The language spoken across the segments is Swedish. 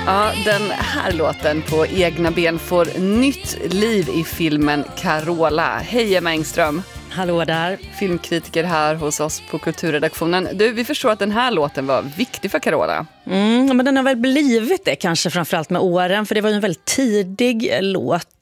Ja, den här låten På egna ben får nytt liv i filmen Carola. Hej Emma Engström. Hallå där. Filmkritiker här hos oss på Kulturredaktionen. Du, vi förstår att den här låten var viktig för Carola. Men den har väl blivit det kanske framförallt med åren. För det var ju en väldigt tidig låt.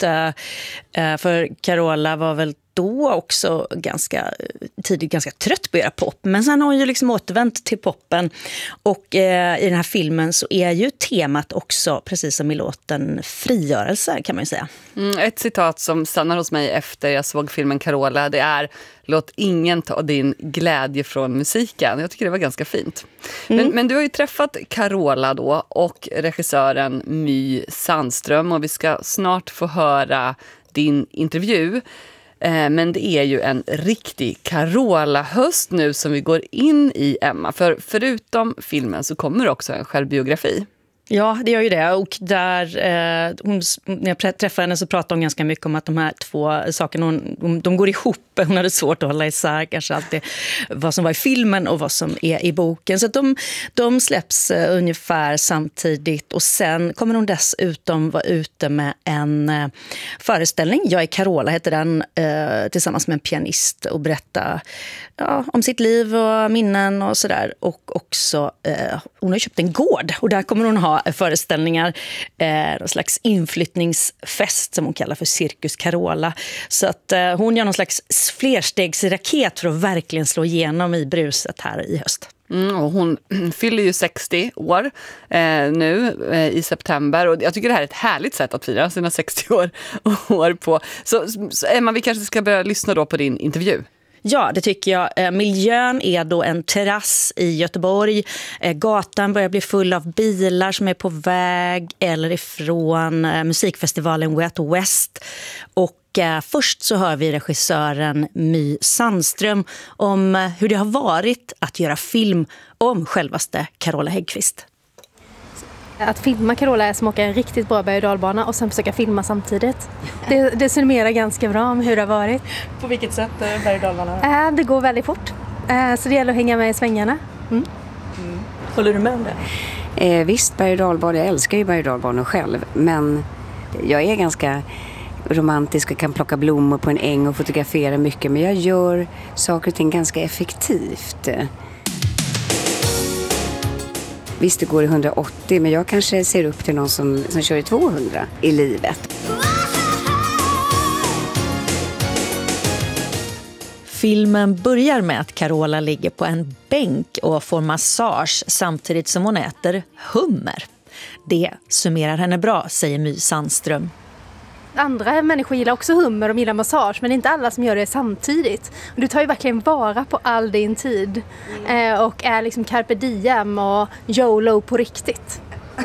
För Carola var väl då också ganska trött på att göra pop. Men sen har hon ju liksom återvänt till poppen. Och i den här filmen så är ju temat också, precis som i låten, frigörelse kan man ju säga. Ett citat som stannar hos mig efter jag såg filmen Carola, det är: låt ingen ta din glädje från musiken. Jag tycker det var ganska fint. Men du har ju träffat Carola då och regissören My Sandström, och vi ska snart få höra din intervju. Men det är ju en riktig Carola-höst nu som vi går in i, Emma. För förutom filmen så kommer också en självbiografi. Ja, det gör ju det. Och där, när jag träffade henne så pratade hon ganska mycket om att de här två sakerna, de går ihop. Hon hade svårt att hålla isär kanske alltid vad som var i filmen och vad som är i boken. Så att de släpps ungefär samtidigt. Och sen kommer hon dessutom vara ute med en föreställning. Jag är Carola heter den, tillsammans med en pianist, och berätta om sitt liv och minnen och sådär. Och också, hon har köpt en gård och där kommer hon ha föreställningar, någon slags inflyttningsfest som hon kallar för Cirkus Carola. Så att hon gör någon slags flerstegsraket för att verkligen slå igenom i bruset här i höst. Och hon fyller ju 60 år nu i september, och jag tycker det här är ett härligt sätt att fira sina 60 år på. Så Emma, vi kanske ska börja lyssna då på din intervju. Ja, det tycker jag. Miljön är då en terrass i Göteborg. Gatan börjar bli full av bilar som är på väg eller ifrån musikfestivalen Way Out West. Och först så hör vi regissören My Sandström om hur det har varit att göra film om självaste Carola Häggkvist. Att filma Carola är som att åka en riktigt bra berg- och dalbana och sen försöka filma samtidigt. Det summerar ganska bra om hur det har varit. På vilket sätt berg- och dalbana? Det går väldigt fort. Så det gäller att hänga med i svängarna. Håller du med om det? Visst, berg- och dalbana. Jag älskar ju berg- och dalbanor själv. Men jag är ganska romantisk och kan plocka blommor på en äng och fotografera mycket. Men jag gör saker och ting ganska effektivt. Visst, det går i 180, men jag kanske ser upp till någon som kör i 200 i livet. Filmen börjar med att Carola ligger på en bänk och får massage samtidigt som hon äter hummer. Det summerar henne bra, säger My Sandström. Andra människor gillar också hummer och gillar massage, men det är inte alla som gör det samtidigt. Och du tar ju verkligen vara på all din tid och är liksom carpe diem och YOLO på riktigt.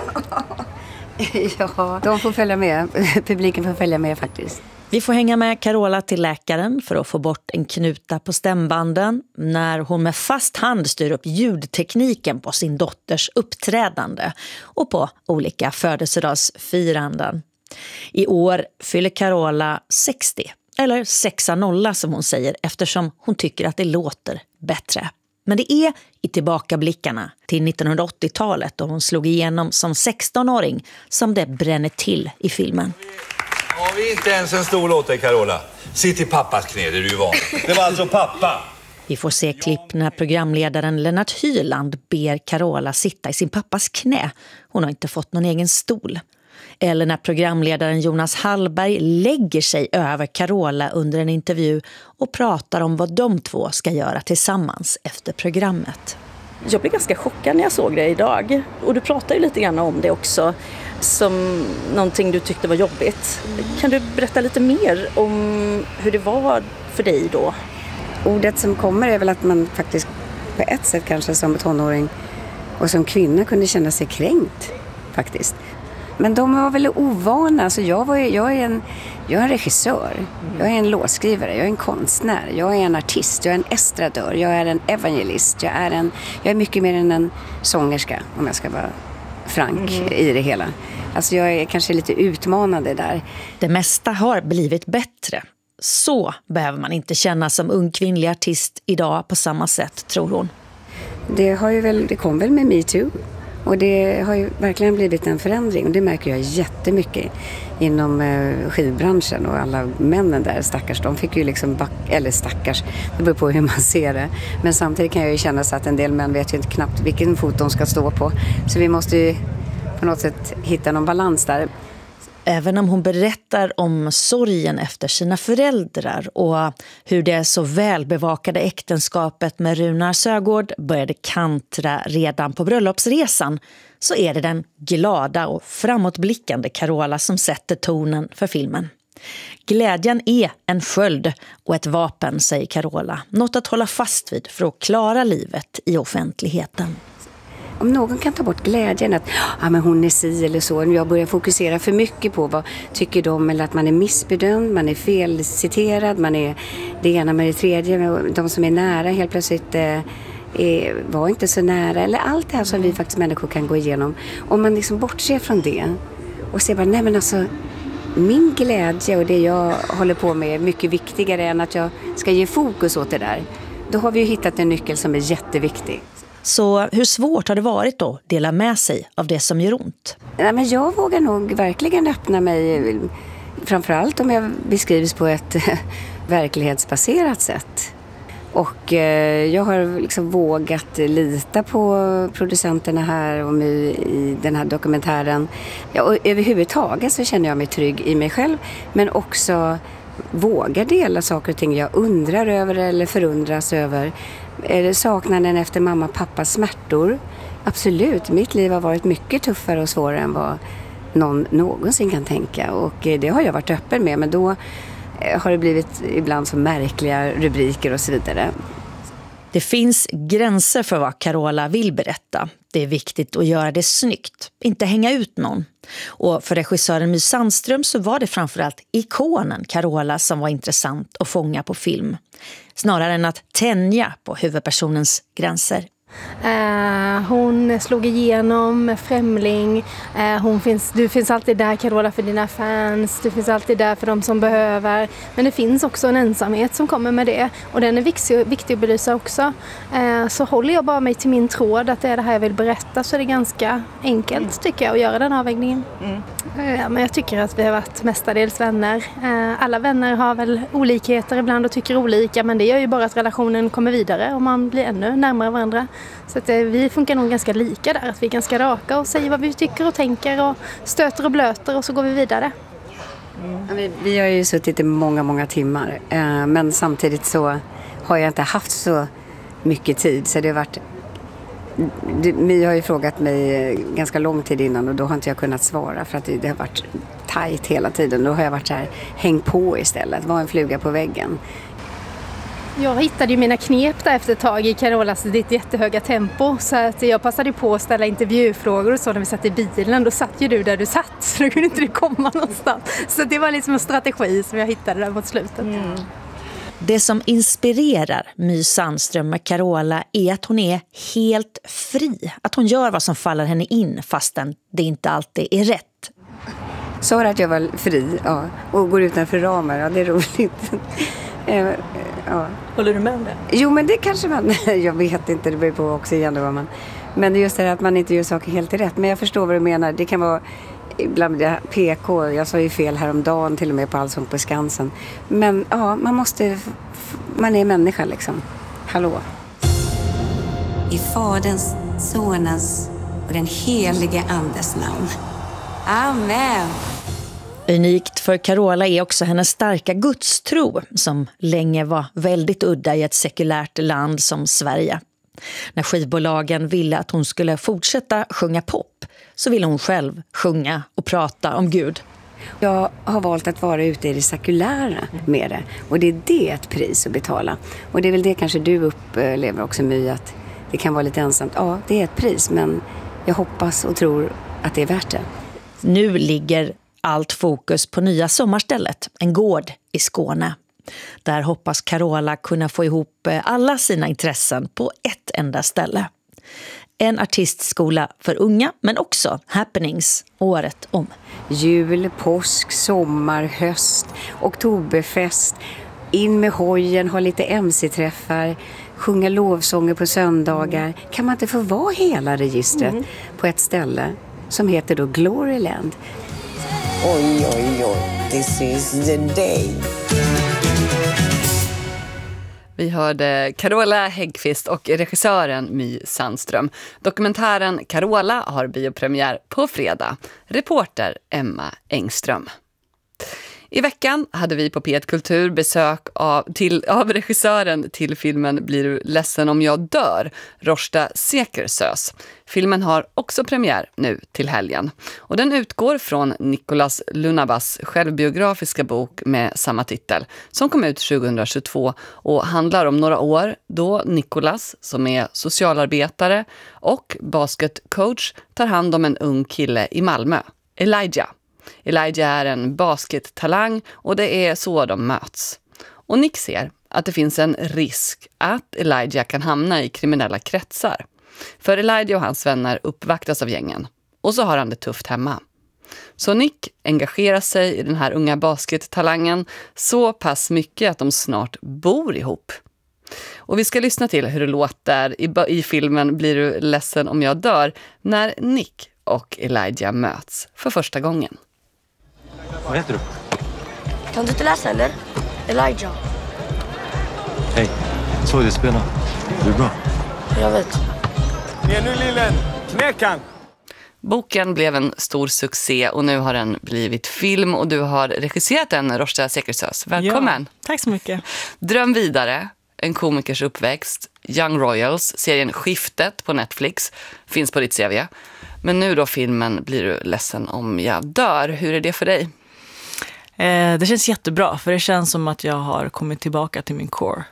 Ja, de får följa med. Publiken får följa med faktiskt. Vi får hänga med Carola till läkaren för att få bort en knuta på stämbanden när hon med fast hand styr upp ljudtekniken på sin dotters uppträdande och på olika födelsedagsfiranden. I år fyller Carola 60, eller 60 som hon säger, eftersom hon tycker att det låter bättre. Men det är i tillbakablickarna till 1980-talet då hon slog igenom som 16-åring som det bränner till i filmen. Har vi inte ens en stor låt, Carola? Sitt i pappas knä, det är du van. Det var alltså pappa. Vi får se klipp när programledaren Lennart Hyland ber Carola sitta i sin pappas knä. Hon har inte fått någon egen stol. Eller när programledaren Jonas Hallberg lägger sig över Carola under en intervju och pratar om vad de två ska göra tillsammans efter programmet. Jag blev ganska chockad när jag såg det idag. Och du pratar ju lite grann om det också som någonting du tyckte var jobbigt. Kan du berätta lite mer om hur det var för dig då? Ordet som kommer är väl att man faktiskt på ett sätt kanske som tonåring och som kvinna kunde känna sig kränkt faktiskt. Men de var väl ovana. Alltså jag är en regissör, jag är en låtskrivare, jag är en konstnär, jag är en artist, jag är en estradör, jag är en evangelist, jag är mycket mer än en sångerska, om jag ska vara frank i det hela. Alltså jag är kanske lite utmanande där. Det mesta har blivit bättre. Så behöver man inte känna som ung kvinnlig artist idag på samma sätt, tror hon. Det kom väl med Me Too. Och det har ju verkligen blivit en förändring. Och det märker jag jättemycket inom skivbranschen. Och alla männen där, stackars, de fick ju liksom eller stackars, det beror på hur man ser det. Men samtidigt kan jag ju känna så att en del män vet ju inte knappt vilken fot de ska stå på. Så vi måste ju på något sätt hitta någon balans där. Även om hon berättar om sorgen efter sina föräldrar och hur det så välbevakade äktenskapet med Runar Sögaard började kantra redan på bröllopsresan, så är det den glada och framåtblickande Carola som sätter tonen för filmen. Glädjen är en sköld och ett vapen, säger Carola. Något att hålla fast vid för att klara livet i offentligheten. Om någon kan ta bort glädjen att men hon är si eller så, jag börjar fokusera för mycket på vad tycker de, eller att man är missbedömd, man är felciterad, man är det ena med det tredje, de som är nära helt plötsligt var inte så nära, eller allt det här som vi faktiskt människor kan gå igenom. Om man liksom bortser från det och ser bara, nej men alltså min glädje och det jag håller på med är mycket viktigare än att jag ska ge fokus åt det där. Då har vi ju hittat en nyckel som är jätteviktig. Så hur svårt har det varit att dela med sig av det som gör ont? Nej, men jag vågar nog verkligen öppna mig, framförallt om jag beskrivs på ett verklighetsbaserat sätt. Och jag har liksom vågat lita på producenterna här och i den här dokumentären. Ja, och överhuvudtaget så känner jag mig trygg i mig själv, men också vågar dela saker och ting jag undrar över eller förundras över. Saknaden efter mamma och pappas smärtor. Absolut, mitt liv har varit mycket tuffare och svårare än vad någon någonsin kan tänka. Och det har jag varit öppen med, men då har det blivit ibland så märkliga rubriker och så vidare. Det finns gränser för vad Carola vill berätta. Det är viktigt att göra det snyggt, inte hänga ut någon. Och för regissören My Sandström så var det framförallt ikonen Carola som var intressant att fånga på film. Snarare än att tänja på huvudpersonens gränser. Hon slog igenom Främling. Du finns alltid där, Carola, för dina fans. Du finns alltid där för de som behöver. Men det finns också en ensamhet som kommer med det. Och den är viktig att belysa också. Så håller jag bara mig till min tråd att det är det här jag vill berätta, så är det ganska enkelt tycker jag att göra den avvägningen. Men jag tycker att vi har varit mestadels vänner. Alla vänner har väl olikheter ibland och tycker olika. Men det gör ju bara att relationen kommer vidare och man blir ännu närmare varandra. Så att vi funkar nog ganska lika där, att vi är ganska raka och säger vad vi tycker och tänker och stöter och blöter och så går vi vidare. Vi har ju suttit i många timmar, men samtidigt så har jag inte haft så mycket tid, så det har varit... Mi har ju frågat mig ganska lång tid innan och då har inte jag kunnat svara för att det har varit tajt hela tiden. Då har jag varit så här, häng på istället, var en fluga på väggen. Jag hittade ju mina knep där efter ett tag i Carolas ditt jättehöga tempo, så att jag passade på att ställa intervjufrågor och så när vi satt i bilen. Då satt ju du där du satt, så då kunde inte du komma någonstans. Så det var liksom en strategi som jag hittade där mot slutet. Det som inspirerar My Sandström med Carola är att hon är helt fri. Att hon gör vad som faller henne in fastän det inte alltid är rätt. Så att jag var fri, ja, och går utanför ramar, ja, det är roligt. Ja. Håller du med om det? Jo, men det kanske man... Jag vet inte, det beror på också igen vad man... Men det är just det att man inte gör saker helt rätt. Men jag förstår vad du menar. Det kan vara ibland det PK. Jag sa ju fel häromdagen till och med på Allsång på Skansen. Men ja, man måste... Man är människa liksom. Hallå. I Faderns, Sonens och den helige Andes namn. Amen. Unikt för Carola är också hennes starka gudstro som länge var väldigt udda i ett sekulärt land som Sverige. När skivbolagen ville att hon skulle fortsätta sjunga pop så ville hon själv sjunga och prata om Gud. Jag har valt att vara ute i det sekulära med det. Och det är ett pris att betala. Och det är väl det kanske du upplever också, My, att det kan vara lite ensamt. Ja, det är ett pris, men jag hoppas och tror att det är värt det. Nu ligger allt fokus på nya sommarstället, en gård i Skåne. Där hoppas Carola kunna få ihop alla sina intressen på ett enda ställe. En artistskola för unga, men också happenings året om. Jul, påsk, sommar, höst, oktoberfest. In med hojen, ha lite MC-träffar. sjunga lovsånger på söndagar. Kan man inte få vara hela registret på ett ställe som heter då Gloryland? Oj, oj, oj. This is the day. Vi hörde Carola Häggkvist och regissören My Sandström. Dokumentären Carola har biopremiär på fredag. Reporter Emma Engström. I veckan hade vi på P1 Kultur besök av regissören till filmen Blir du ledsen om jag dör, Rosta Sekersös. Filmen har också premiär nu till helgen. Och den utgår från Nicolas Lunabas självbiografiska bok med samma titel som kom ut 2022 och handlar om några år då Nicolas, som är socialarbetare och basketcoach, tar hand om en ung kille i Malmö, Elijah. Elijah är en baskettalang och det är så de möts. Och Nick ser att det finns en risk att Elijah kan hamna i kriminella kretsar. För Elijah och hans vänner uppvaktas av gängen. Och så har han det tufft hemma. Så Nick engagerar sig i den här unga baskettalangen så pass mycket att de snart bor ihop. Och vi ska lyssna till hur det låter i filmen Blir du ledsen om jag dör när Nick och Elijah möts för första gången. Vad heter du? Kan du inte läsa eller? Elijah. Hej, såg dig spela. Du är bra. Jag vet. Det är nu lillen. Knäckan. Boken blev en stor succé och nu har den blivit film och du har regisserat den, Rosta Sekersös. Välkommen. Ja, tack så mycket. Dröm vidare, en komikers uppväxt, Young Royals, serien Skiftet på Netflix, finns på ditt CV. Men nu då filmen Blir du ledsen om jag dör. Hur är det för dig? Det känns jättebra, för det känns som att jag har kommit tillbaka till min core.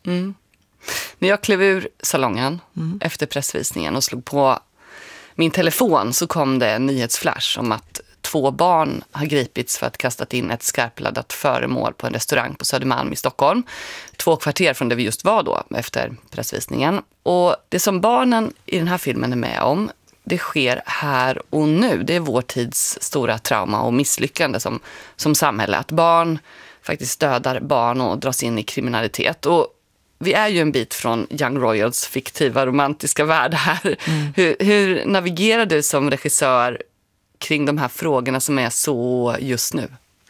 När jag klev ur salongen efter pressvisningen och slog på min telefon så kom det en nyhetsflash om att 2 barn har gripits för att kastat in ett skarpladdat föremål på en restaurang på Södermalm i Stockholm. 2 kvarter från där vi just var då efter pressvisningen. Och det som barnen i den här filmen är med om, det sker här och nu. Det är vår tids stora trauma och misslyckande som samhälle. Att barn faktiskt dödar barn och dras in i kriminalitet. Och vi är ju en bit från Young Royals fiktiva romantiska värld här. Hur navigerar du som regissör kring de här frågorna som är så just nu?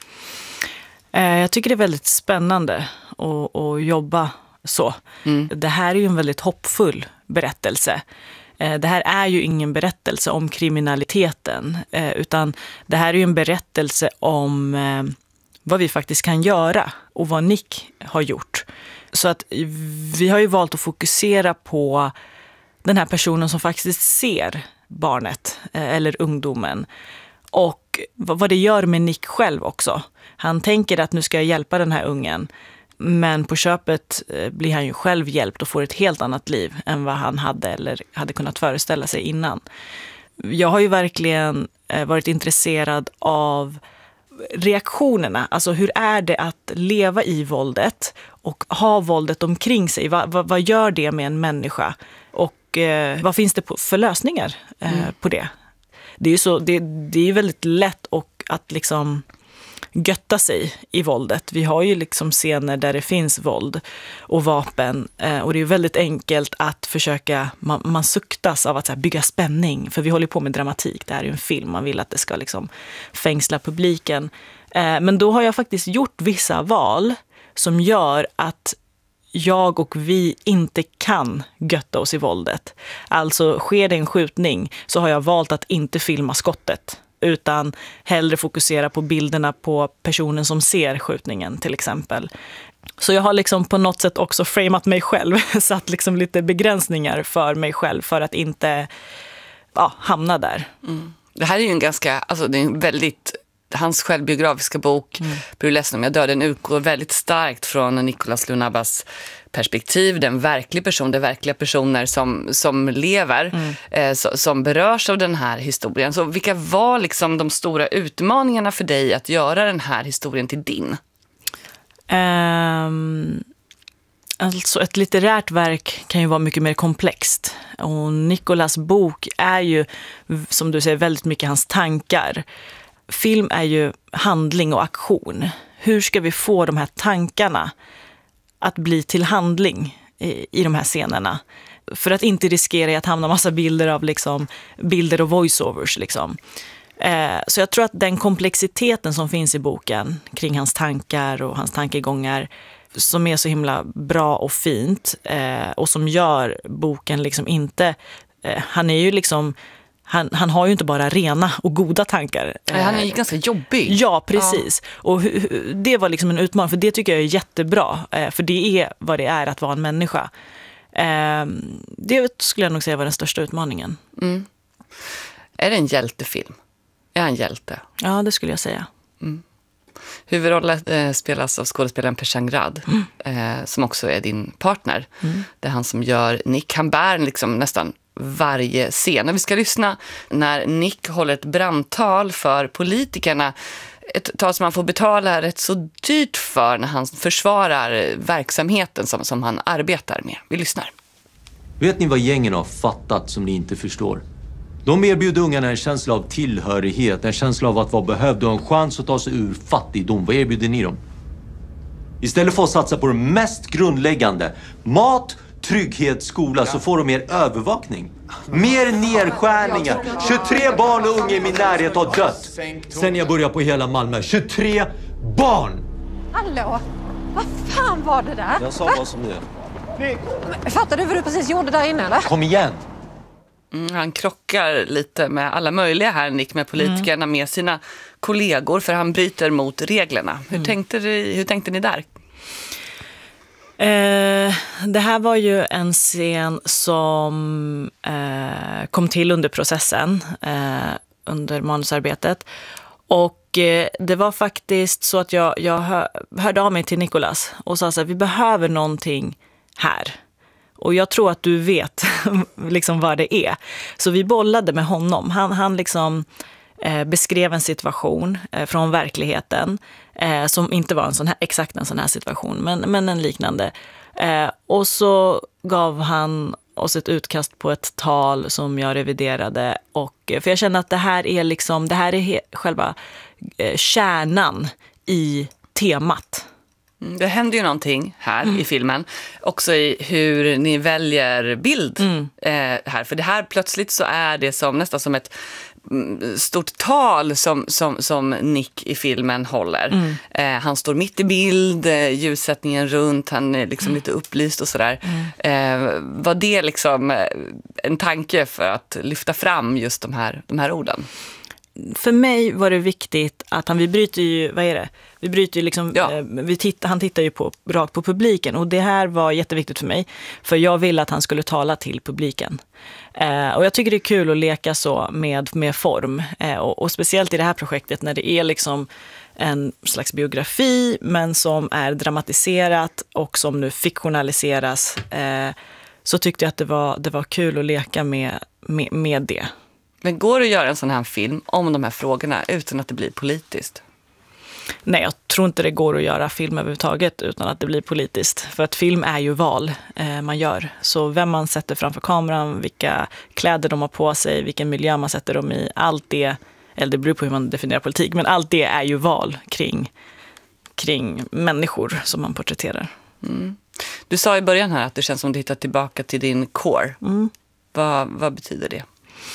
Jag tycker det är väldigt spännande att jobba så. Det här är ju en väldigt hoppfull berättelse. Det här är ju ingen berättelse om kriminaliteten, utan det här är ju en berättelse om vad vi faktiskt kan göra och vad Nick har gjort. Så att vi har ju valt att fokusera på den här personen som faktiskt ser barnet eller ungdomen och vad det gör med Nick själv också. Han tänker att nu ska jag hjälpa den här ungen, men på köpet blir han ju själv hjälpt och får ett helt annat liv än vad han hade eller hade kunnat föreställa sig innan. Jag har ju verkligen varit intresserad av reaktionerna. Alltså hur är det att leva i våldet och ha våldet omkring sig? Vad gör det med en människa? Och vad finns det för lösningar på det? Det är ju så, det är väldigt lätt att liksom götta sig i våldet. Vi har ju liksom scener där det finns våld och vapen och det är väldigt enkelt att försöka, man suktas av att så här, bygga spänning, för vi håller på med dramatik, det här är ju en film, man vill att det ska liksom fängsla publiken. Men då har jag faktiskt gjort vissa val som gör att jag och vi inte kan götta oss i våldet. Alltså sker det en skjutning så har jag valt att inte filma skottet, utan hellre fokusera på bilderna på personen som ser skjutningen till exempel. Så jag har liksom på något sätt också framat mig själv, satt liksom lite begränsningar för mig själv för att inte hamna där. Det här är ju en ganska, alltså det är en väldigt, hans självbiografiska bok Blir du ledsen om jag dör, den utgår väldigt starkt från Nicolas Lunabas perspektiv, det är verkliga personer som lever, som berörs av den här historien. Så vilka var liksom de stora utmaningarna för dig att göra den här historien till din? Alltså ett litterärt verk kan ju vara mycket mer komplext. Och Nicolas bok är ju, som du säger, väldigt mycket hans tankar. Film är ju handling och aktion. Hur ska vi få de här tankarna att bli till handling i de här scenerna. För att inte riskera att hamna massa bilder av liksom, bilder och voiceovers liksom. Så jag tror att den komplexiteten som finns i boken kring hans tankar och hans tankegångar som är så himla bra och fint och som gör boken liksom inte... han är ju liksom... Han har ju inte bara rena och goda tankar. Han är ju ganska jobbig. Ja, precis. Ja. Och det var liksom en utmaning, för det tycker jag är jättebra. För det är vad det är att vara en människa. Det skulle jag nog säga var den största utmaningen. Mm. Är det en hjältefilm? Är han hjälte? Ja, det skulle jag säga. Mm. Huvudrollen spelas av skådespelaren Peshan Grad, som också är din partner. Det är han som gör Nick. Han bär liksom nästan varje scen. Vi ska lyssna när Nick håller ett brandtal för politikerna. Ett tal som han får betala rätt så dyrt för när han försvarar verksamheten som han arbetar med. Vi lyssnar. Vet ni vad gängen har fattat som ni inte förstår? De erbjuder ungarna en känsla av tillhörighet, en känsla av att vara behövd och en chans att ta sig ur fattigdom. Vad erbjuder ni dem? Istället för att satsa på det mest grundläggande, mat, trygghet, skola, så får de mer övervakning. Mer nedskärningar. 23 barn och unga i min närhet har dött. Sen jag började på hela Malmö. 23 barn! Hallå? Vad fan var det där? Jag sa vad som det. Fattar du vad du precis gjorde där inne, eller? Kom igen! Han krockar lite med alla möjliga här, Nick, med politikerna, med sina kollegor, för han bryter mot reglerna. Hur tänkte ni där? Det här var ju en scen som kom till under processen, under manusarbetet. Och det var faktiskt så att jag hörde av mig till Nicolas och sa så här: vi behöver någonting här. Och jag tror att du vet liksom vad det är. Så vi bollade med honom. Han liksom beskrev en situation från verkligheten som inte var exakt en sån här situation, men en liknande. Och så gav han oss ett utkast på ett tal som jag reviderade. För jag känner att det här är själva kärnan i temat. Det händer ju någonting här i filmen. Också i hur ni väljer bild här. För det här plötsligt så är det nästan som ett stort tal som Nick i filmen håller. Han står mitt i bild, ljussättningen runt, han är liksom lite upplyst och sådär. Var det liksom en tanke för att lyfta fram just de här orden? För mig var det viktigt att han bryter ju liksom, han tittar ju rakt på publiken, och det här var jätteviktigt för mig, för jag ville att han skulle tala till publiken. Och jag tycker det är kul att leka så med form, och speciellt i det här projektet när det är liksom en slags biografi men som är dramatiserat och som nu fiktionaliseras, så tyckte jag att det var kul att leka med det. Men går det att göra en sån här film om de här frågorna utan att det blir politiskt? Nej, jag tror inte det går att göra film överhuvudtaget utan att det blir politiskt. För att film är ju val man gör. Så vem man sätter framför kameran, vilka kläder de har på sig, vilken miljö man sätter dem i, allt det, eller det beror på hur man definierar politik, men allt det är ju val kring människor som man porträtterar. Du sa i början här att det känns som att du hittar tillbaka till din core. Vad betyder det?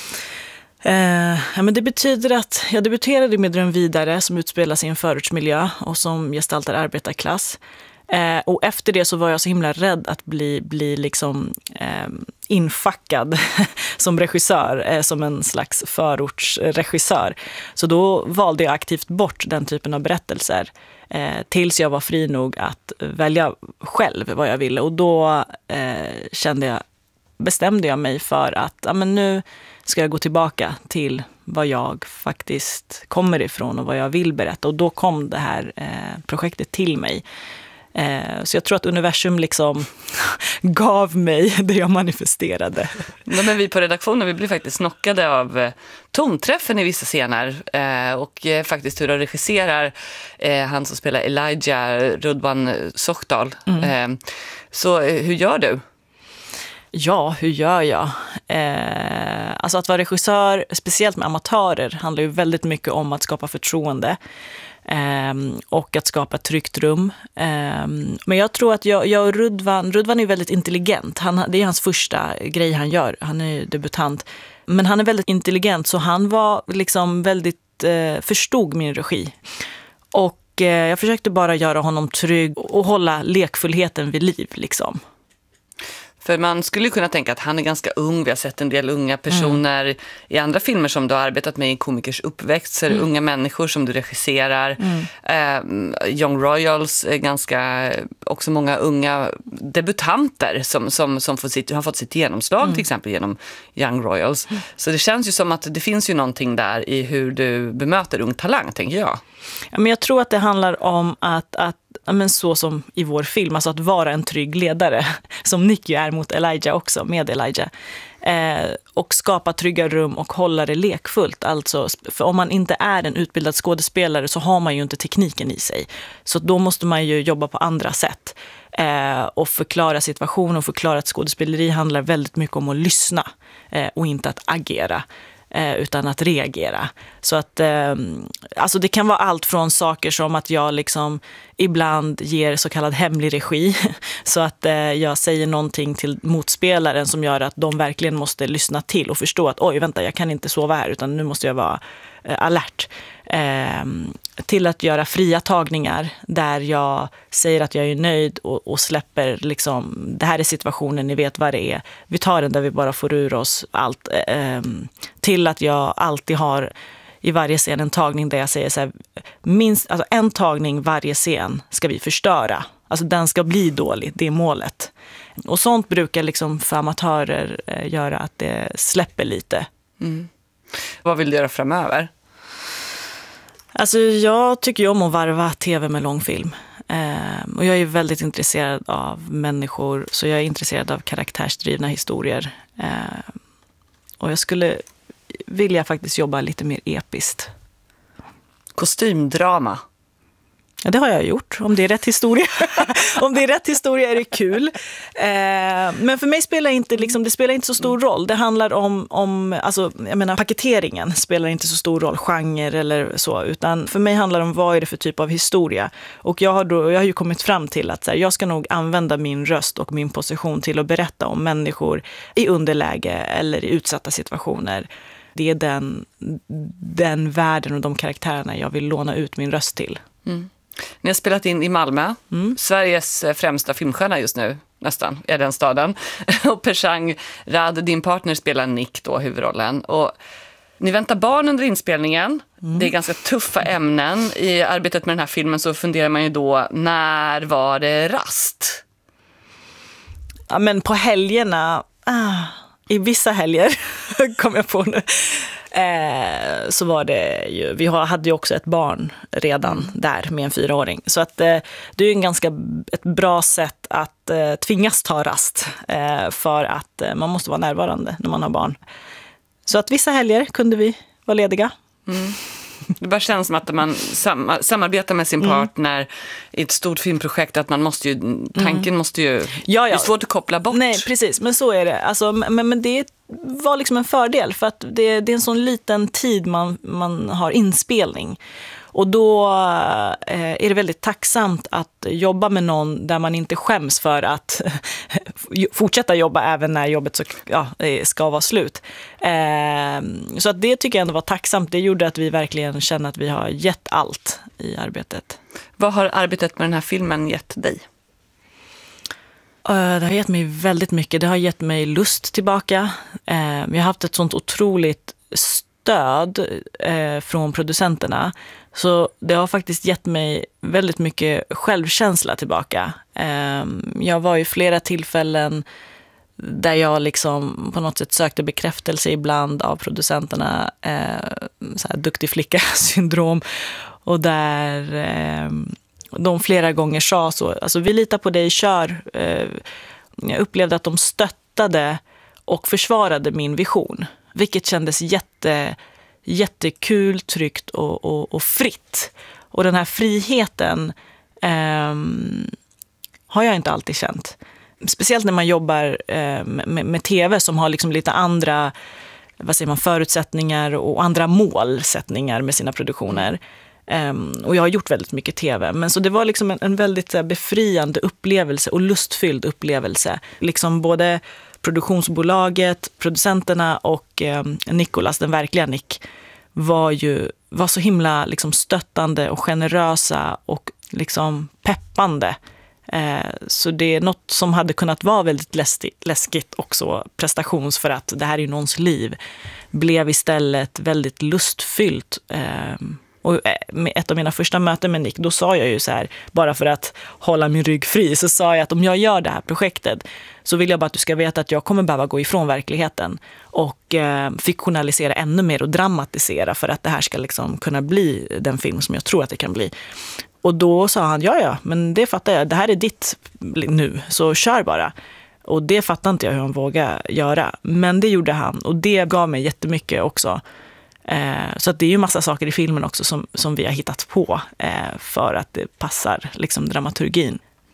Men det betyder att jag debuterade med Dröm vidare, som utspelar sig i en förortsmiljö och som gestaltar arbetarklass. Och efter det så var jag så himla rädd att bli liksom infackad som regissör, som en slags förortsregissör. Så då valde jag aktivt bort den typen av berättelser tills jag var fri nog att välja själv vad jag ville. Och då bestämde jag mig för att men nu ska jag gå tillbaka till vad jag faktiskt kommer ifrån och vad jag vill berätta. Och då kom det här projektet till mig. Så jag tror att universum liksom gav mig det jag manifesterade. Ja, men vi på redaktionen, vi blev faktiskt knockade av tonträffen i vissa scener. Och faktiskt hur de regisserar han som spelar Elijah, Rudwan Sochtal. Så hur gör du? Ja, hur gör jag? Alltså att vara regissör, speciellt med amatörer, handlar ju väldigt mycket om att skapa förtroende. och att skapa ett tryggt rum. Men jag tror att jag och Rudvan är väldigt intelligent. Det är hans första grej han gör. Han är debutant. Men han är väldigt intelligent, så han var liksom väldigt förstod min regi. Och jag försökte bara göra honom trygg och hålla lekfullheten vid liv liksom. För man skulle kunna tänka att han är ganska ung. Vi har sett en del unga personer i andra filmer som du har arbetat med i komikers uppväxter. Unga människor som du regisserar. Young Royals är ganska också många unga debutanter som har fått sitt genomslag till exempel genom Young Royals. Så det känns ju som att det finns ju någonting där i hur du bemöter ung talang, tänker jag. Ja, men jag tror att det handlar om att men så som i vår film, alltså att vara en trygg ledare, som Nick är mot Elijah också, med Elijah. Och skapa trygga rum och hålla det lekfullt. Alltså, för om man inte är en utbildad skådespelare så har man ju inte tekniken i sig. Så då måste man ju jobba på andra sätt. Och förklara situationen och förklara att skådespeleri handlar väldigt mycket om att lyssna och inte att agera. Utan att reagera. Så att alltså det kan vara allt från saker som att jag liksom ibland ger så kallad hemlig regi, så att jag säger någonting till motspelaren som gör att de verkligen måste lyssna till och förstå att oj, vänta, jag kan inte sova här utan nu måste jag vara alert. Till att göra fria tagningar där jag säger att jag är nöjd och släpper liksom, det här är situationen, ni vet vad det är, vi tar den där vi bara får ur oss allt, till att jag alltid har i varje scen en tagning där jag säger så här, minst, alltså en tagning varje scen ska vi förstöra, alltså den ska bli dålig, det är målet. Och sånt brukar liksom för amatörer göra att det släpper lite. Vad vill du göra framöver? Alltså jag tycker ju om att varva tv med långfilm. Och jag är väldigt intresserad av människor, så jag är intresserad av karaktärsdrivna historier. Och jag skulle vilja faktiskt jobba lite mer episkt. Kostymdrama. Ja, det har jag gjort. Om det är rätt historia. Om det är rätt historia är det kul. Men för mig spelar inte, liksom, det spelar inte så stor roll. Det handlar om alltså, jag menar, paketeringen spelar inte så stor roll, genre eller så. Utan för mig handlar det om vad är det för typ av historia. Och jag har ju kommit fram till att så här, jag ska nog använda min röst och min position till att berätta om människor i underläge eller i utsatta situationer. Det är den världen och de karaktärerna jag vill låna ut min röst till. Ni har spelat in i Malmö, Sveriges främsta filmstjärna just nu, nästan, är den staden. Och Pershang Rad, din partner, spelar Nick då, huvudrollen. Och ni väntar barn under inspelningen. Det är ganska tuffa ämnen. I arbetet med den här filmen så funderar man ju då, när var det rast? Ja, men på helgerna, i vissa helger kom jag på nu. Så var det ju, vi hade ju också ett barn redan där med en 4-åring. Så att det är ett bra sätt att tvingas ta rast för att man måste vara närvarande när man har barn. Så att vissa helger kunde vi vara lediga. Det bara känns som att man samarbetar med sin partner i ett stort filmprojekt, att man måste ju, tanken måste ju, det är svårt att koppla bort. Nej, precis, men så är det. Alltså, men det var liksom en fördel för att det är en sån liten tid man har inspelning. Och då är det väldigt tacksamt att jobba med någon där man inte skäms för att fortsätta jobba även när jobbet ska vara slut. Så att det tycker jag ändå var tacksamt. Det gjorde att vi verkligen kände att vi har gett allt i arbetet. Vad har arbetet med den här filmen gett dig? Det har gett mig väldigt mycket. Det har gett mig lust tillbaka. Jag har haft ett sånt otroligt stöd från producenterna. Så det har faktiskt gett mig väldigt mycket självkänsla tillbaka. Jag var i flera tillfällen där jag liksom på något sätt sökte bekräftelse ibland av producenterna. Så här duktig flicka-syndrom. Och där de flera gånger sa så. Alltså, vi litar på dig, kör. Jag upplevde att de stöttade och försvarade min vision. Vilket kändes jättekul, tryggt och fritt. Och den här friheten har jag inte alltid känt. Speciellt när man jobbar med tv som har liksom lite andra förutsättningar och andra målsättningar med sina produktioner. Och jag har gjort väldigt mycket tv. Men så det var liksom en väldigt befriande upplevelse och lustfylld upplevelse. Liksom både produktionsbolaget, producenterna och Nicolas, den verkliga Nick, var så himla liksom stöttande och generösa och liksom peppande. Så det är något som hade kunnat vara väldigt läskigt också prestations, för att det här är ju någons liv, blev istället väldigt lustfyllt. Och med ett av mina första möten med Nick, då sa jag ju så här, bara för att hålla min rygg fri, så sa jag att om jag gör det här projektet så vill jag bara att du ska veta att jag kommer behöva gå ifrån verkligheten och fiktionalisera ännu mer och dramatisera för att det här ska liksom kunna bli den film som jag tror att det kan bli. Och då sa han, ja, men det fattar jag, det här är ditt nu, så kör bara. Och det fattar inte jag hur han vågar göra, men det gjorde han, och det gav mig jättemycket också. Så att det är ju massa saker i filmen också som vi har hittat på för att det passar liksom dramaturgin.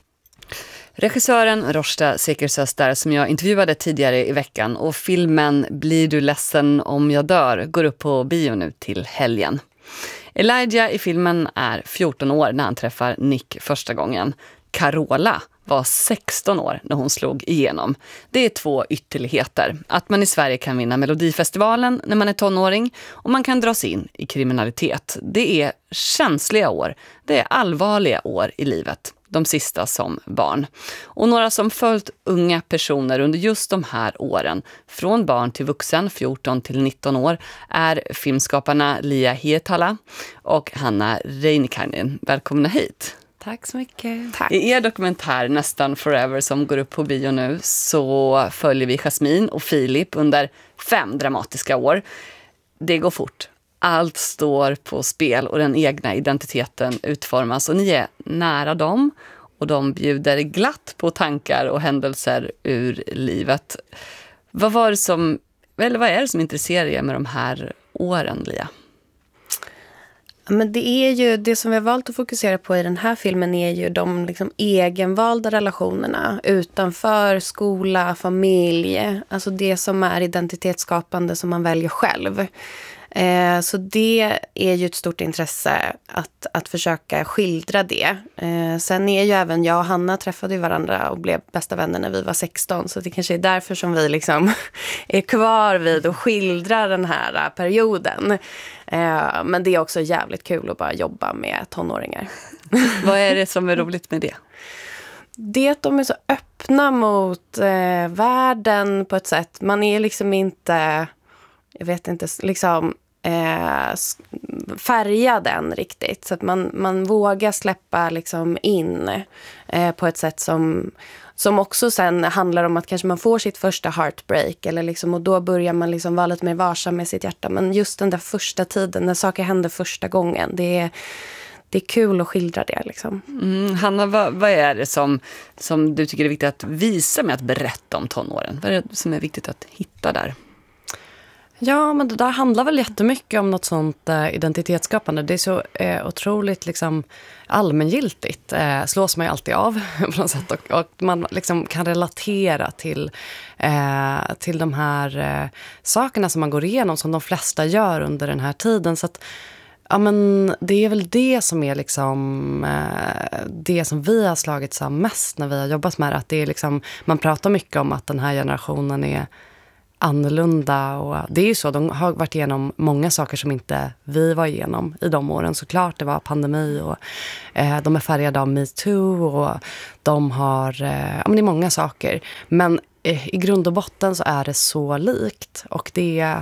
Regissören Roshta Sekersöster, som jag intervjuade tidigare i veckan, och filmen Blir du ledsen om jag dör går upp på bio nu till helgen. Elijah i filmen är 14 år när han träffar Nick första gången. Carola var 16 år när hon slog igenom. Det är 2 ytterligheter. Att man i Sverige kan vinna Melodifestivalen när man är tonåring, och man kan dras in i kriminalitet. Det är känsliga år. Det är allvarliga år i livet. De sista som barn. Och några som följt unga personer under just de här åren, från barn till vuxen, 14 till 19 år, är filmskaparna Lia Hietala och Hanna Reinikainen. Välkomna hit. Tack så mycket. Tack. I er dokumentär Nästan Forever, som går upp på bio nu, så följer vi Jasmine och Filip under 5 dramatiska år. Det går fort. Allt står på spel och den egna identiteten utformas, och ni är nära dem och de bjuder glatt på tankar och händelser ur livet. Vad är det som intresserar er med de här åren, Lia? Men det är ju det som vi har valt att fokusera på i den här filmen, är ju de liksom egenvalda relationerna utanför skola, familj, alltså det som är identitetsskapande som man väljer själv. Så det är ju ett stort intresse att försöka skildra det. Sen är ju även jag och Hanna träffade varandra och blev bästa vänner när vi var 16. Så det kanske är därför som vi liksom är kvar vid och skildrar den här perioden. Men det är också jävligt kul att bara jobba med tonåringar. Vad är det som är roligt med det? Det är att de är så öppna mot världen på ett sätt. Man är liksom inte, jag vet inte, liksom färga den riktigt, så att man vågar släppa liksom in på ett sätt som också sen handlar om att kanske man får sitt första heartbreak, eller liksom, och då börjar man liksom vara lite mer varsam med sitt hjärta, men just den där första tiden när saker händer första gången, det är kul att skildra det liksom. Hanna, vad är det som du tycker är viktigt att visa med att berätta om tonåren? Vad är det som är viktigt att hitta där? Ja, men det där handlar väl jättemycket om något sånt identitetsskapande. Det är så otroligt liksom allmängiltigt. Slås man ju alltid av på något sätt. Och man liksom kan relatera till de här sakerna som man går igenom, som de flesta gör under den här tiden. Så att, ja, men det är väl det som är liksom det som vi har slagit sam mest när vi har jobbat med det. Att det är liksom, man pratar mycket om att den här generationen är annorlunda, och det är ju så, de har varit igenom många saker som inte vi var igenom i de åren. Såklart, det var pandemi och de är färgade av MeToo och de har, men det är många saker, men i grund och botten så är det så likt, och det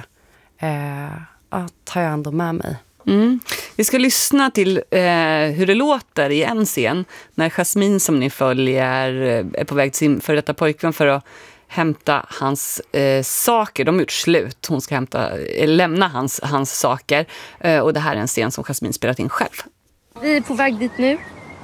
tar jag ändå med mig. Vi ska lyssna till hur det låter i en scen när Jasmine, som ni följer, är på väg till sin före detta pojkvän för att hämta hans saker. De har gjort slut. Hon ska lämna hans saker. Och det här är en scen som Jasmine spelat in själv. Vi är på väg dit nu.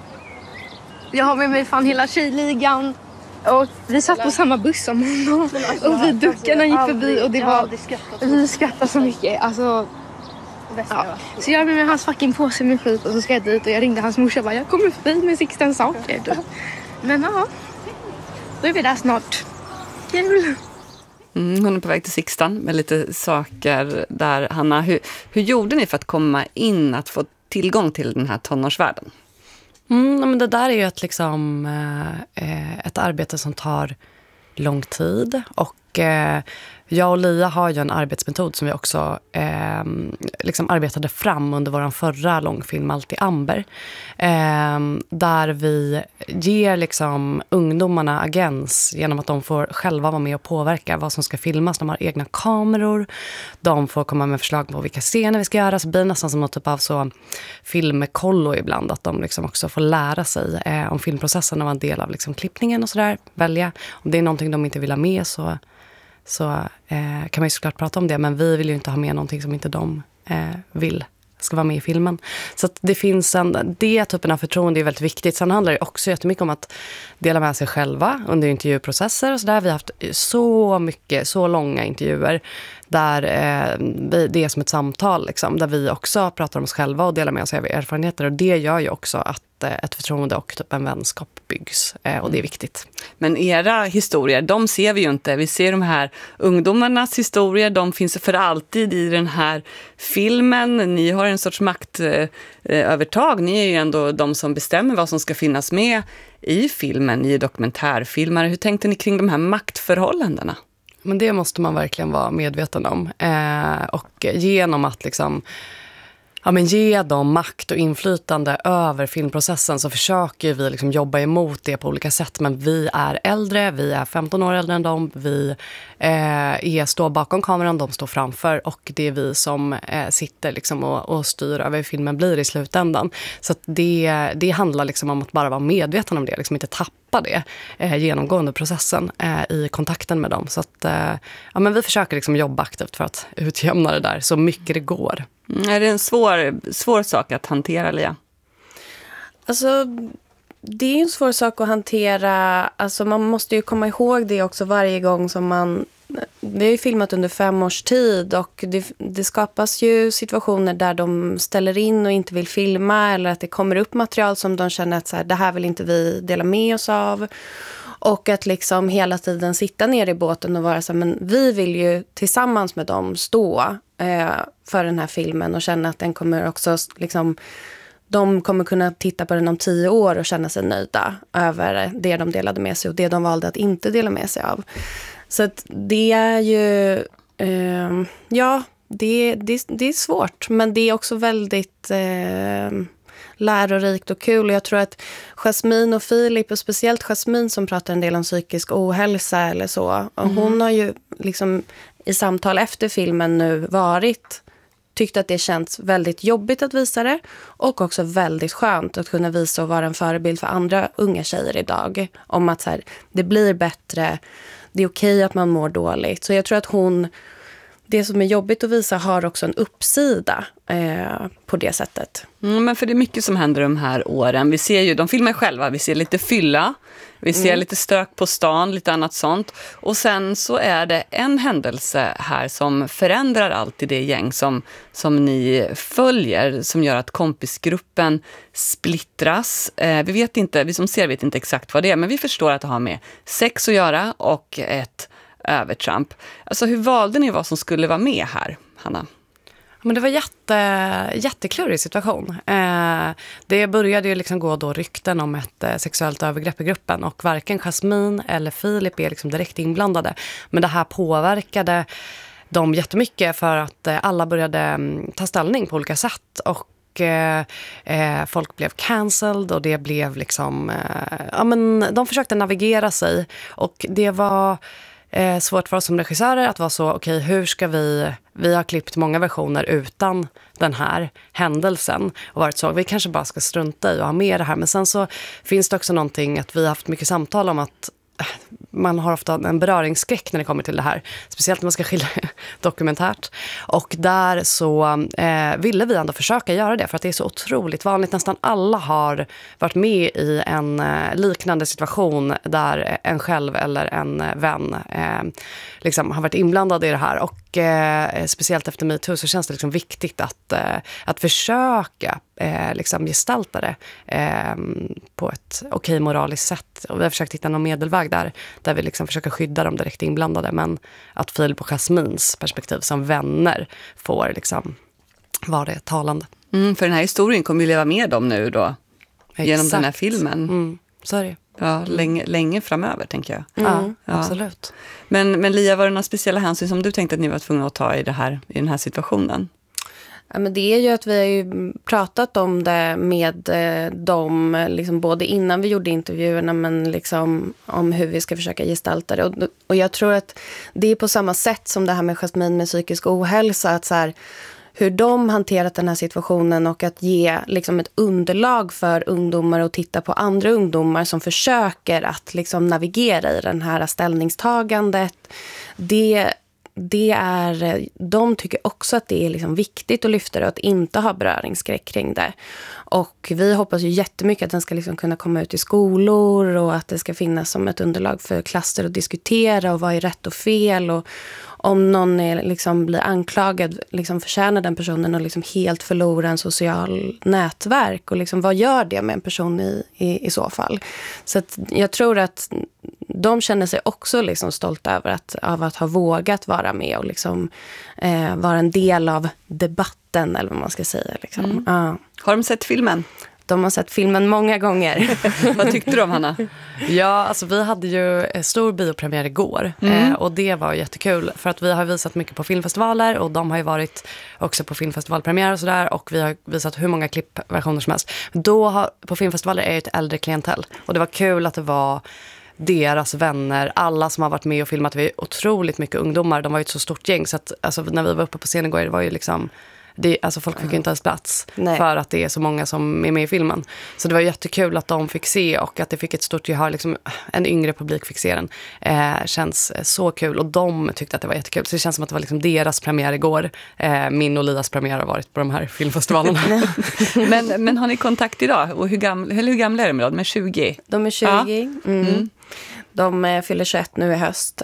Jag har med mig fan hela tjejligan. Och vi satt på samma buss som honom. Och vi duckarna gick förbi och det var... Vi skrattade så mycket. Alltså... Ja. Så jag är med hans fucking påse med skit och så ska jag dit, och jag ringde hans morsa och bara, jag kommer förbi med 16 saker. Men ja, då är vi där snart. Kul! Hon är på väg till Sixten med lite saker där. Hanna, hur gjorde ni för att komma in, att få tillgång till den här tonårsvärlden? Men det där är ju ett arbete som tar lång tid, och jag och Lia har ju en arbetsmetod som vi också arbetade fram under vår förra långfilm Allt i Amber, där vi ger ungdomarna agens genom att de får själva vara med och påverka vad som ska filmas. De har egna kameror, de får komma med förslag på vilka scener vi ska göra, så det blir nästan som något typ av så filmkollo ibland, att de också får lära sig om filmprocessen och vara en del av klippningen och sådär, välja. Om det är någonting de inte vill ha med så kan man ju såklart prata om det, men vi vill ju inte ha med någonting som inte de vill ska vara med i filmen. Så att det finns det typen av förtroende är väldigt viktigt. Sen handlar det också jättemycket om att dela med sig själva under intervjuprocesser och sådär. Vi har haft så långa intervjuer där det är som ett samtal där vi också pratar om oss själva och delar med oss av erfarenheter, och det gör ju också att ett förtroende och typ en vänskap byggs, och det är viktigt. Men era historier, de ser vi ju inte. Vi ser de här ungdomarnas historier, de finns för alltid i den här filmen. Ni har en sorts maktövertag. Ni är ju ändå de som bestämmer vad som ska finnas med i filmen, ni är dokumentärfilmare. Hur tänkte ni kring de här maktförhållandena? Men det måste man verkligen vara medveten om. Och genom att ge dem makt och inflytande över filmprocessen så försöker vi jobba emot det på olika sätt. Men vi är äldre, vi är 15 år äldre än dem, vi står bakom kameran, de står framför, och det är vi som sitter och styr över hur filmen blir i slutändan. Så att det handlar om att bara vara medveten om det, inte tappa det genomgående processen i kontakten med dem. Så att men vi försöker jobba aktivt för att utjämna det där så mycket det går. Är det en svår sak att hantera, Lia? Alltså, det är en svår sak att hantera. Alltså, man måste ju komma ihåg det också varje gång som man... Vi har ju filmat under 5 års tid, och det skapas ju situationer där de ställer in och inte vill filma, eller att det kommer upp material som de känner att det här vill inte vi dela med oss av. Och att hela tiden sitta ner i båten och vara men vi vill ju tillsammans med dem stå för den här filmen och känna att den kommer också de kommer kunna titta på den om 10 år och känna sig nöjda över det de delade med sig och det de valde att inte dela med sig av. Så att det är ju det är svårt, men det är också väldigt lärorikt och kul. Och jag tror att Jasmine och Filip, och speciellt Jasmine som pratar en del om psykisk ohälsa eller så, och hon har ju i samtal efter filmen nu tyckt att det känns väldigt jobbigt att visa det, och också väldigt skönt att kunna visa och vara en förebild för andra unga tjejer idag om att det blir bättre, det är okej att man mår dåligt. Så jag tror att det som är jobbigt att visa har också en uppsida på det sättet. Men för det är mycket som händer de här åren. Vi ser ju, de filmar själva, vi ser lite fylla, vi ser lite stök på stan, lite annat sånt. Och sen så är det en händelse här som förändrar allt i det gäng som ni följer, som gör att kompisgruppen splittras. Vi som ser vet inte exakt vad det är, men vi förstår att det har med sex att göra och ett övertramp. Alltså, hur valde ni vad som skulle vara med här, Hanna? Men det var jätteklurig situation. Det började ju gå då rykten om ett sexuellt övergrepp i gruppen, och varken Jasmine eller Filip är direkt inblandade. Men det här påverkade dem jättemycket för att alla började ta ställning på olika sätt, och folk blev cancelled, och det blev de försökte navigera sig, och det var svårt för oss som regissörer att vara så, okej, hur ska vi har klippt många versioner utan den här händelsen och varit så, vi kanske bara ska strunta i och ha med det här. Men sen så finns det också någonting att vi har haft mycket samtal om att man har ofta en beröringsskräck när det kommer till det här. Speciellt när man ska skilja dokumentärt. Och där så ville vi ändå försöka göra det, för att det är så otroligt vanligt. Nästan alla har varit med i en liknande situation där en själv eller en vän har varit inblandad i det här. Och speciellt efter MeToo så känns det viktigt att försöka gestalta det på ett okej moraliskt sätt. Och vi har försökt hitta någon medelväg där vi försöker skydda de direkt inblandade, men att Filip och Jasmines perspektiv som vänner får vara det talande. För den här historien kommer ju leva med dem nu då. Genom den här filmen. Så är det. Ja, länge framöver tänker jag. Ja, absolut. Men Lia, var det några speciella hänsyn som du tänkte att ni var tvungna att ta i den här situationen? Ja, men det är ju att vi har ju pratat om det med dem liksom både innan vi gjorde intervjuerna men liksom om hur vi ska försöka gestalta det. Och jag tror att det är på samma sätt som det här med Jasmine med psykisk ohälsa. Att så här, hur de hanterat den här situationen och att ge liksom ett underlag för ungdomar och titta på andra ungdomar som försöker att liksom navigera i den här ställningstagandet. De tycker också att det är liksom viktigt att lyfta det och att inte ha beröringsskräck kring det. Och vi hoppas ju jättemycket att den ska liksom kunna komma ut i skolor och att det ska finnas som ett underlag för klasser att diskutera och vad är rätt och fel. Och om någon liksom blir anklagad, liksom förtjänar den personen att liksom helt förlora en social nätverk. Och liksom, vad gör det med en person i så fall? Så att jag tror att de känner sig också liksom stolta över att ha vågat vara med och liksom, vara en del av debatten, eller vad man ska säga. Liksom. Har de sett filmen? De har sett filmen många gånger. Vad tyckte du om, Hanna? Ja, alltså vi hade ju stor biopremiär igår och det var jättekul för att vi har visat mycket på filmfestivaler och de har ju varit också på filmfestivalpremiär och sådär och vi har visat hur många klippversioner som helst. På filmfestivaler är ju ett äldre klientel och det var kul att det var deras vänner, alla som har varit med och filmat. Vi är otroligt mycket ungdomar, de var ju ett så stort gäng så att alltså, när vi var uppe på scenen igår, det var ju liksom alltså folk fick ju inte ens plats för att det är så många som är med i filmen. Så det var jättekul att de fick se och att det fick ett stort gehör, liksom en yngre publik fick se den. Känns så kul och de tyckte att det var jättekul. Så det känns som att det var liksom deras premiär igår. Min och Lias premiär har varit på de här filmfestivalerna. men har ni kontakt idag? Och hur gamla är de då? De är 20? De är 20. Ja. De fyller 21 nu i höst.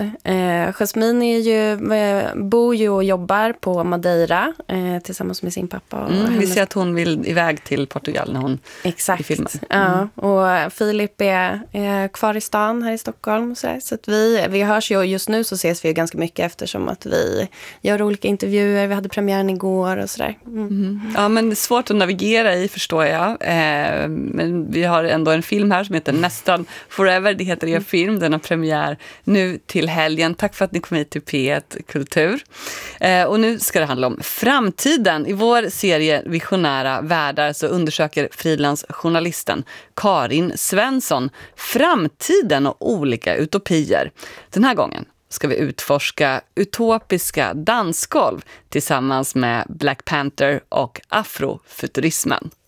Jasmine bor ju och jobbar på Madeira tillsammans med sin pappa. Vi ser att hon vill iväg till Portugal när hon är filmad. Ja, och Filip är kvar i stan här i Stockholm. Så att vi hörs ju, just nu så ses vi ju ganska mycket eftersom att vi gör olika intervjuer. Vi hade premiären igår och sådär. Ja, men det är svårt att navigera i, förstår jag. Men vi har ändå en film här som heter Nästan Forever. Det heter er film. Den har premiär nu till helgen. Tack för att ni kom hit till P1 Kultur. Och nu ska det handla om framtiden. I vår serie Visionära världar så undersöker frilansjournalisten Karin Svensson framtiden och olika utopier. Den här gången ska vi utforska utopiska dansgolv tillsammans med Black Panther och afrofuturismen.